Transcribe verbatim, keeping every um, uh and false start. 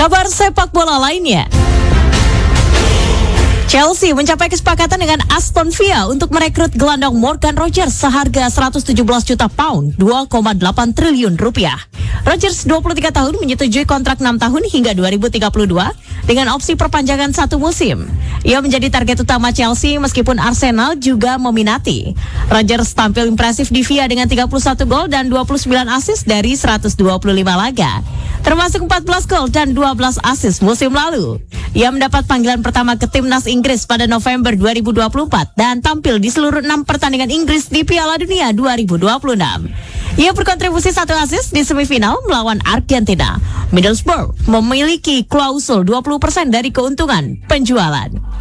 Kabar sepak bola lainnya. Chelsea mencapai kesepakatan dengan Aston Villa untuk merekrut gelandang Morgan Rogers seharga seratus tujuh belas juta pound, dua koma delapan triliun rupiah. Rogers dua puluh tiga tahun menyetujui kontrak enam tahun hingga dua ribu tiga puluh dua dengan opsi perpanjangan satu musim. Ia menjadi target utama Chelsea meskipun Arsenal juga meminati. Rogers tampil impresif di Villa dengan tiga puluh satu gol dan dua puluh sembilan assist dari seratus dua puluh lima laga, termasuk empat belas gol dan dua belas assist musim lalu. Ia mendapat panggilan pertama ke timnas Inggris pada November dua ribu dua puluh empat dan tampil di seluruh enam pertandingan Inggris di Piala Dunia dua ribu dua puluh enam. Ia berkontribusi satu assist di semifinal melawan Argentina. Middlesbrough memiliki klausul dua puluh persen dari keuntungan penjualan.